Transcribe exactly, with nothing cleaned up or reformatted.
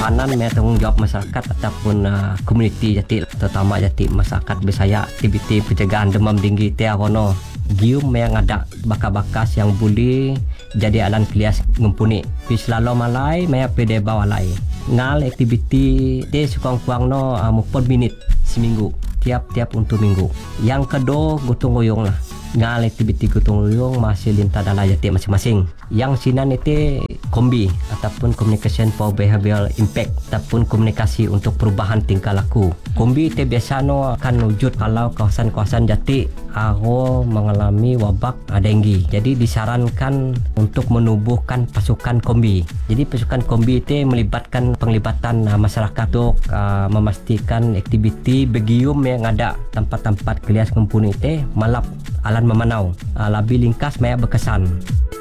Panan me tanggungjawab masyarakat ataupun uh, komuniti jati, terutama jati masyarakat Bisaya, aktiviti pencegahan demam tinggi te arono gium yang ada bakas-bakas yang boleh jadi alan klias ngumpuni pi selalu malai me pede bawalai ngal aktiviti te sukuang-kuang no uh, mupon minit seminggu tiap-tiap untuk minggu. Yang kedua gotong royong lah, ngal aktiviti gotong royong masih lintas dalam jati masing-masing. Yang sinan itu kombi ataupun communication for behavioral impact ataupun komunikasi untuk perubahan tingkah laku. Kombi itu biasa no akan wujud kalau kawasan-kawasan jati aro mengalami wabak denggi. Jadi disarankan untuk menubuhkan pasukan kombi. Jadi pasukan kombi itu melibatkan penglibatan uh, masyarakat untuk uh, memastikan aktiviti begium yang ada tempat-tempat kelias kumpul itu malap alan memanau. Uh, lebih ringkas banyak berkesan.